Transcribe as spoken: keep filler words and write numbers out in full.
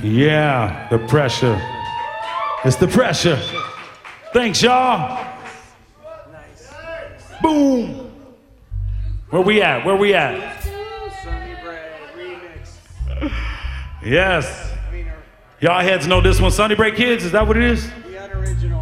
Yeah, the pressure. It's the pressure. Thanks, y'all. Boom. Where we at? Where we at? Sunny Bread remix. Yes. Y'all heads know this one. Sunny Bread Kids, is that what it is? The unoriginal.